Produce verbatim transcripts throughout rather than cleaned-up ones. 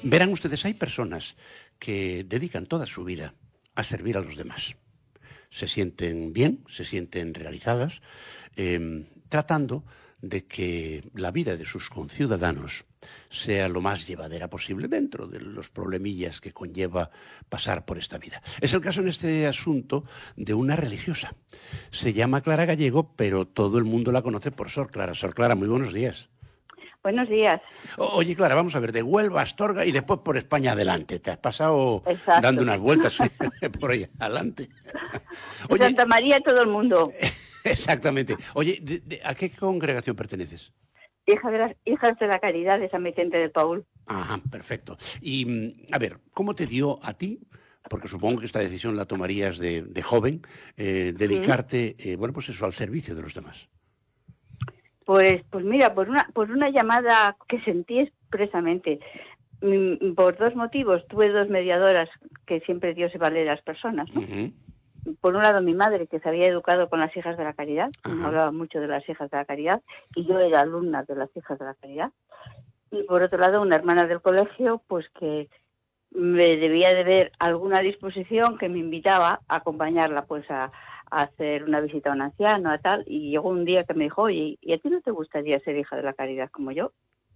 Verán ustedes, hay personas que dedican toda su vida a servir a los demás. Se sienten bien, se sienten realizadas, eh, tratando de que la vida de sus conciudadanos sea lo más llevadera posible dentro de los problemillas que conlleva pasar por esta vida. Es el caso en este asunto de una religiosa. Se llama Clara Gallego, pero todo el mundo la conoce por Sor Clara. Sor Clara, muy buenos días. Buenos días. O, oye, Clara, vamos a ver, de Huelva a Astorga y después por España adelante. Te has pasado Exacto. dando unas vueltas por ahí adelante. Oye, Santa María, todo el mundo. Exactamente. Oye, ¿de, de, ¿a qué congregación perteneces? Hija de las Hijas de la Caridad de San Vicente del Paúl. Ajá, perfecto. Y, a ver, ¿cómo te dio a ti, porque supongo que esta decisión la tomarías de, de joven, eh, dedicarte, ¿Sí? eh, bueno, pues eso, al servicio de los demás? Pues, pues mira, por una, por una llamada que sentí expresamente, por dos motivos. Tuve dos mediadoras que siempre Dios se vale de las personas, ¿no? Uh-huh. Por un lado, mi madre, que se había educado con las Hijas de la Caridad, uh-huh. hablaba mucho de las Hijas de la Caridad, y yo era alumna de las Hijas de la Caridad. Y por otro lado, una hermana del colegio, pues que me debía de ver alguna disposición que me invitaba a acompañarla, pues a, a hacer una visita a un anciano, a tal, y llegó un día que me dijo, oye, ¿y a ti no te gustaría ser hija de la Caridad como yo?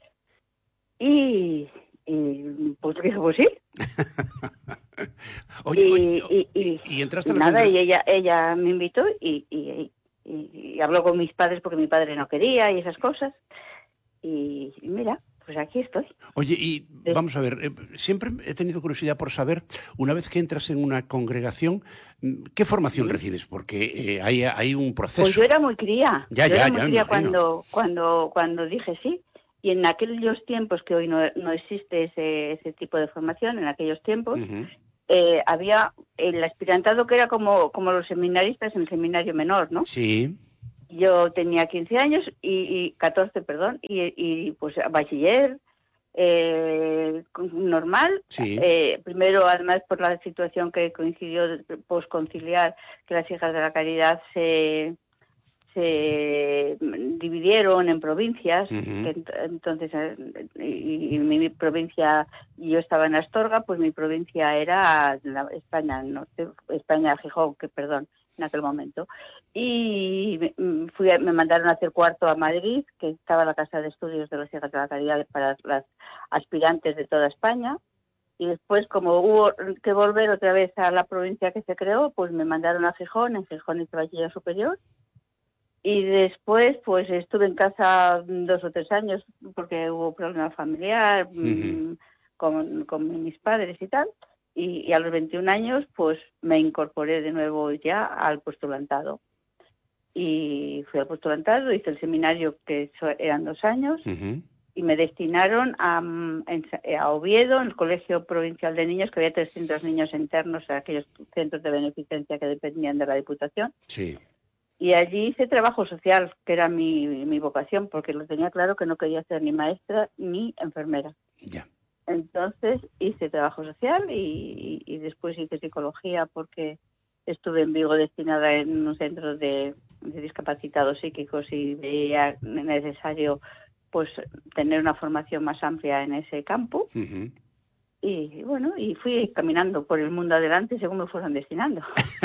Y, y pues dije, pues sí. Oye, y, oye, y, y, y entraste y a nada, congre... y ella, ella me invitó y, y, y, y habló con mis padres porque mi padre no quería y esas cosas. Y, y mira, pues aquí estoy. Oye, y vamos a ver, eh, siempre he tenido curiosidad por saber, una vez que entras en una congregación, ¿qué formación ¿Sí? recibes? Porque eh, hay, hay un proceso. Pues yo era muy cría. Ya, yo ya, era muy ya, cría cuando, cuando, cuando dije sí. Y en aquellos tiempos, que hoy no, no existe ese, ese tipo de formación, en aquellos tiempos, uh-huh. eh, había el aspirantado que era como, como los seminaristas en el seminario menor, ¿no? Sí. Yo tenía quince años, y, y catorce, perdón, y, y pues bachiller, eh, normal. Sí. Eh, primero, además, por la situación que coincidió posconciliar, que las Hijas de la Caridad se... se dividieron en provincias, uh-huh. que entonces y, y mi provincia, yo estaba en Astorga, pues mi provincia era la España, no, España, Gijón, que perdón, en aquel momento. Y fui, me mandaron a hacer cuarto a Madrid, que estaba la Casa de Estudios de las Hijas de la Caridad para las aspirantes de toda España. Y después, como hubo que volver otra vez a la provincia que se creó, pues me mandaron a Gijón, en Gijón hice bachiller superior. Y después, pues estuve en casa dos o tres años porque hubo problema familiar uh-huh. con, con mis padres y tal. Y, y a los veintiún años, pues me incorporé de nuevo ya al postulantado. Y fui al postulantado, hice el seminario, que eran dos años, uh-huh. y me destinaron a, a Oviedo, en el Colegio Provincial de Niños, que había trescientos niños internos en aquellos centros de beneficencia que dependían de la Diputación. Sí. Y allí hice trabajo social, que era mi, mi vocación, porque lo tenía claro que no quería ser ni maestra ni enfermera. Ya. Entonces hice trabajo social y, y después hice psicología, porque estuve en Vigo destinada en un centro de, de discapacitados psíquicos y veía necesario pues tener una formación más amplia en ese campo. Uh-huh. Y bueno, y fui caminando por el mundo adelante según me fueron destinando.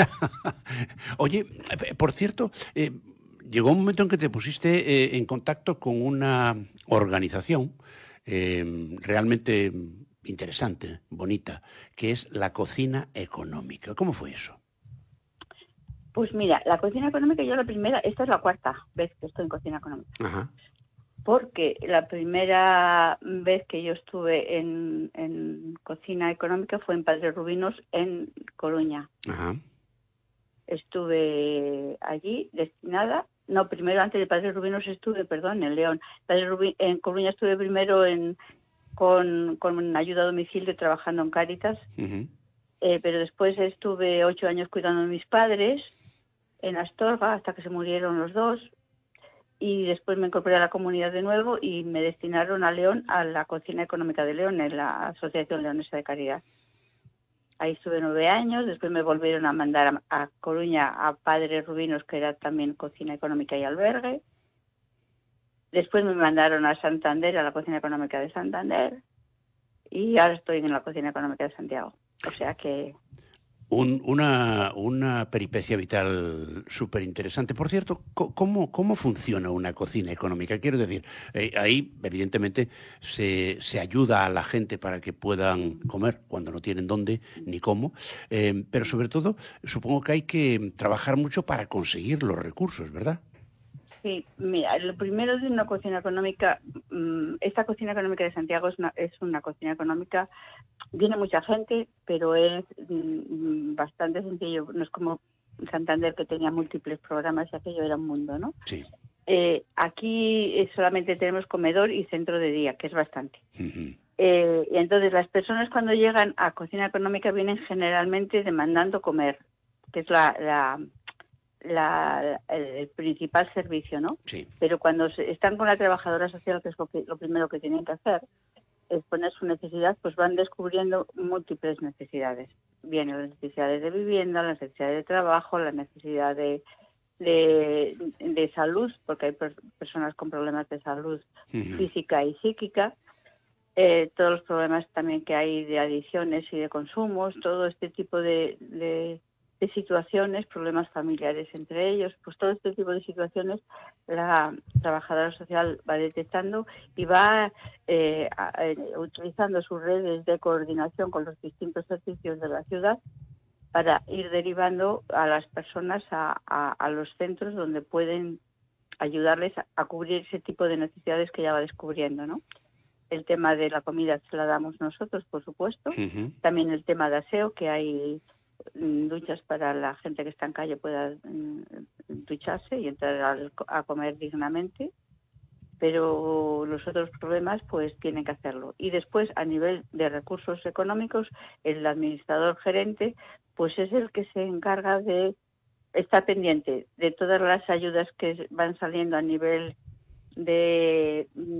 Oye, por cierto, eh, llegó un momento en que te pusiste eh, en contacto con una organización eh, realmente interesante, bonita, que es la Cocina Económica. ¿Cómo fue eso? Pues mira, la Cocina Económica, yo la primera, esta es la cuarta vez que estoy en Cocina Económica. Ajá. Porque la primera vez que yo estuve en, en Cocina Económica fue en Padre Rubinos, en Coruña. Ajá. Estuve allí destinada, no, primero antes de Padre Rubinos estuve, perdón, en León. Padre Rubin, en Coruña estuve primero en con, con ayuda a domicilio trabajando en Cáritas, uh-huh. eh, pero después estuve ocho años cuidando de mis padres en Astorga hasta que se murieron los dos. Y después me incorporé a la comunidad de nuevo y me destinaron a León, a la Cocina Económica de León, en la Asociación Leonesa de Caridad. Ahí estuve nueve años, después me volvieron a mandar a, a Coruña a Padre Rubinos, que era también Cocina Económica y Albergue. Después me mandaron a Santander, a la Cocina Económica de Santander. y ahora estoy en la Cocina Económica de Santiago. O sea que... Un, una, una peripecia vital súper interesante. Por cierto, ¿cómo, ¿cómo funciona una cocina económica? Quiero decir, eh, ahí evidentemente se, se ayuda a la gente para que puedan comer cuando no tienen dónde ni cómo, eh, pero sobre todo supongo que hay que trabajar mucho para conseguir los recursos, ¿verdad? Sí, mira, lo primero de una cocina económica, esta Cocina Económica de Santiago es una, es una cocina económica, viene mucha gente, pero es bastante sencillo, no es como Santander, que tenía múltiples programas y aquello era un mundo, ¿no? Sí. Eh, aquí solamente tenemos comedor y centro de día, que es bastante. Uh-huh. Eh, y entonces las personas cuando llegan a cocina económica vienen generalmente demandando comer, que es la... la La, el, el principal servicio, ¿no? Sí. Pero cuando se, están con la trabajadora social, que es lo, que, lo primero que tienen que hacer, es poner su necesidad, pues van descubriendo múltiples necesidades. Vienen las necesidades de vivienda, las necesidades de trabajo, la necesidad de, de, de salud, porque hay per, personas con problemas de salud uh-huh. física y psíquica, eh, todos los problemas también que hay de adicciones y de consumos, todo este tipo de... de de situaciones, problemas familiares entre ellos, pues todo este tipo de situaciones la trabajadora social va detectando y va eh, a, a, utilizando sus redes de coordinación con los distintos servicios de la ciudad para ir derivando a las personas a, a, a los centros donde pueden ayudarles a, a cubrir ese tipo de necesidades que ya va descubriendo, ¿no? El tema de la comida se la damos nosotros, por supuesto. Uh-huh. También el tema de aseo, que hay duchas para la gente que está en calle pueda mm, ducharse y entrar al, a comer dignamente, pero los otros problemas pues tienen que hacerlo. Y después, a nivel de recursos económicos, el administrador gerente pues es el que se encarga de estar pendiente de todas las ayudas que van saliendo a nivel de